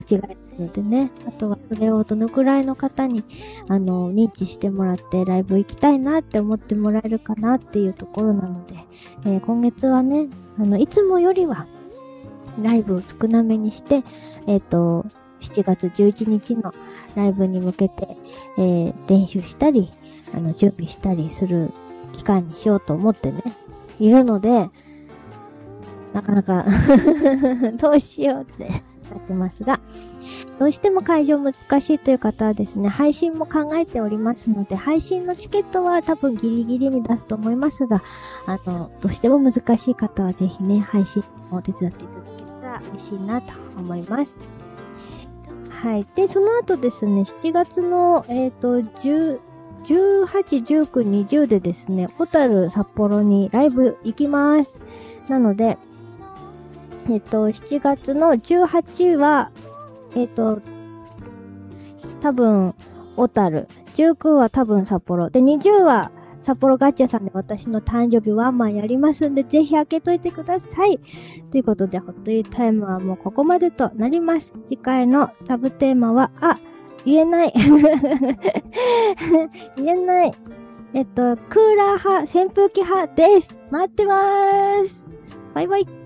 違いますのでね。あとはそれをどのくらいの方に、認知してもらってライブ行きたいなって思ってもらえるかなっていうところなので、今月はね、いつもよりはライブを少なめにして、7月11日のライブに向けて、練習したり、準備したりする期間にしようと思ってね、いるので、なかなかどうしようってなってますが、どうしても会場難しいという方はですね、配信も考えておりますので、配信のチケットは多分ギリギリに出すと思いますが、どうしても難しい方はぜひね、配信を手伝っていただけたら嬉しいなと思います。はい。で、その後ですね、7月の、18、19、20でですね、小樽札幌にライブ行きます。なので、7月の18は、多分、小樽。19は多分札幌。で、20は札幌ガッチャさんで私の誕生日ワンマンやりますんで、ぜひ開けといてください。ということで、ホットイータイムはもうここまでとなります。次回のサブテーマは、言えない。言えない。クーラー派、扇風機派です。待ってまーす。バイバイ。